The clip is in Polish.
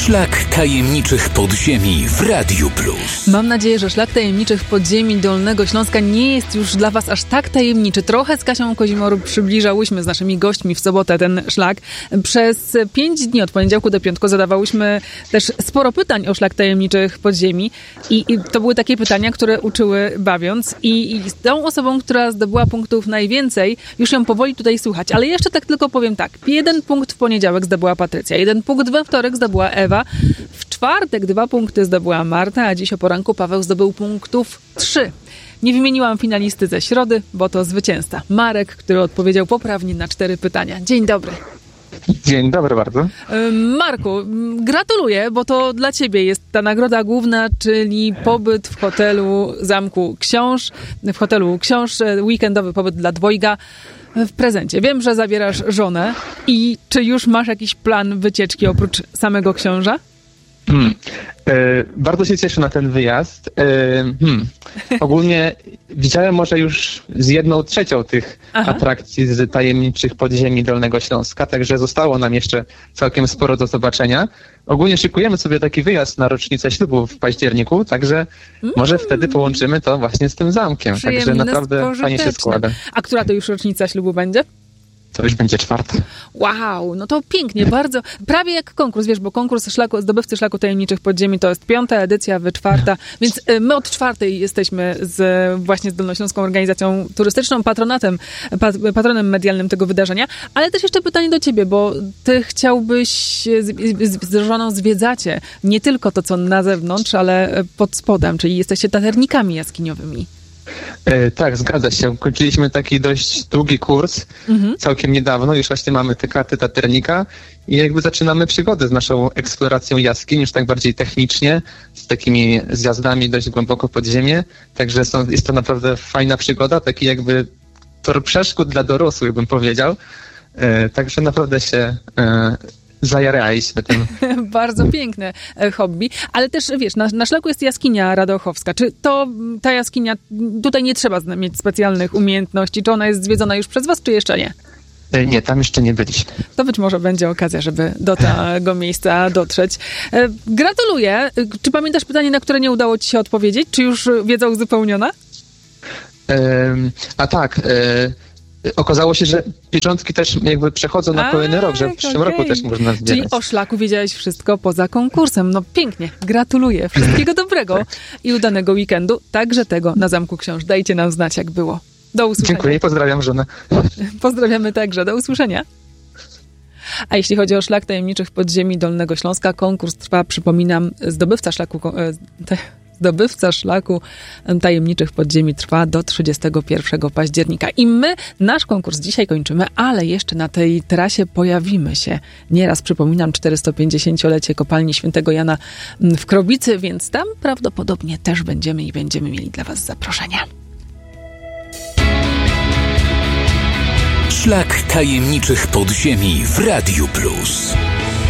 Szlak tajemniczych podziemi w Radiu Plus. Mam nadzieję, że szlak tajemniczych podziemi Dolnego Śląska nie jest już dla was aż tak tajemniczy. Trochę z Kasią Kozimor przybliżałyśmy z naszymi gośćmi w sobotę ten szlak. Przez 5 dni od poniedziałku do piątku zadawałyśmy też sporo pytań o szlak tajemniczych podziemi i to były takie pytania, które uczyły bawiąc i z tą osobą, która zdobyła punktów najwięcej, już ją powoli tutaj słuchać. Ale jeszcze tak tylko powiem tak. 1 punkt w poniedziałek zdobyła Patrycja, 1 punkt we wtorek zdobyła Ewa, w czwartek 2 punkty zdobyła Marta, a dziś o poranku Paweł zdobył punktów 3. Nie wymieniłam finalisty ze środy, bo to zwycięzca Marek, który odpowiedział poprawnie na 4 pytania. Dzień dobry. Dzień dobry bardzo. Marku, gratuluję, bo to dla ciebie jest ta nagroda główna, czyli pobyt w hotelu Zamku Książ. W hotelu Książ, weekendowy pobyt dla dwojga w prezencie. Wiem, że zabierasz żonę i czy już masz jakiś plan wycieczki oprócz samego Książa? Bardzo się cieszę na ten wyjazd. Ogólnie widziałem może już z 1/3 tych atrakcji z tajemniczych podziemi Dolnego Śląska, także zostało nam jeszcze całkiem sporo do zobaczenia. Ogólnie szykujemy sobie taki wyjazd na rocznicę ślubu w październiku, także może wtedy połączymy to właśnie z tym zamkiem. Także naprawdę fajnie się składa. A która to już rocznica ślubu będzie? To już będzie 4. Wow, no to pięknie, bardzo. Prawie jak konkurs, wiesz, bo konkurs zdobywcy szlaku tajemniczych podziemi to jest 5. edycja, wy 4. Więc my od 4 jesteśmy właśnie z Dolnośląską Organizacją Turystyczną, patronem medialnym tego wydarzenia. Ale też jeszcze pytanie do ciebie, bo ty chciałbyś z żoną zwiedzacie nie tylko to, co na zewnątrz, ale pod spodem, czyli jesteście taternikami jaskiniowymi. Tak, zgadza się. Kończyliśmy taki dość długi kurs całkiem niedawno. Już właśnie mamy te karty taternika i jakby zaczynamy przygodę z naszą eksploracją jaskiń, już tak bardziej technicznie, z takimi zjazdami dość głęboko pod ziemię. Także jest to naprawdę fajna przygoda, taki jakby tor przeszkód dla dorosłych, bym powiedział. Także naprawdę się zajaraliśmy tym. Bardzo piękne hobby, ale też wiesz, na szlaku jest jaskinia Radochowska. Czy ta jaskinia, tutaj nie trzeba mieć specjalnych umiejętności, czy ona jest zwiedzona już przez was, czy jeszcze nie? Nie, tam jeszcze nie byliśmy. To być może będzie okazja, żeby do tego miejsca dotrzeć. Gratuluję. Czy pamiętasz pytanie, na które nie udało ci się odpowiedzieć? Czy już wiedza uzupełniona? Tak. Okazało się, że pieczątki też jakby przechodzą na kolejny rok, że w przyszłym roku też można zbierać. Czyli o szlaku wiedziałeś wszystko poza konkursem. No pięknie, gratuluję. Wszystkiego dobrego i udanego weekendu, także tego na Zamku Książ. Dajcie nam znać, jak było. Do usłyszenia. Dziękuję i pozdrawiam żonę. Pozdrawiamy także. Do usłyszenia. A jeśli chodzi o szlak tajemniczych podziemi Dolnego Śląska, konkurs trwa, przypominam, zdobywca szlaku tajemniczych podziemi trwa do 31 października. I my nasz konkurs dzisiaj kończymy, ale jeszcze na tej trasie pojawimy się nieraz. Przypominam, 450-lecie kopalni Świętego Jana w Krobicy, więc tam prawdopodobnie też będziemy mieli dla was zaproszenia. Szlak tajemniczych podziemi w Radiu Plus.